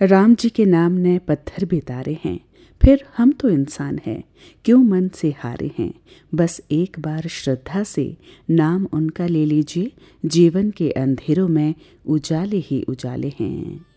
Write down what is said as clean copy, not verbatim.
राम जी के नाम ने पत्थर भी तारे हैं, फिर हम तो इंसान हैं, क्यों मन से हारे हैं। बस एक बार श्रद्धा से नाम उनका ले लीजिए, जीवन के अंधेरों में उजाले ही उजाले हैं।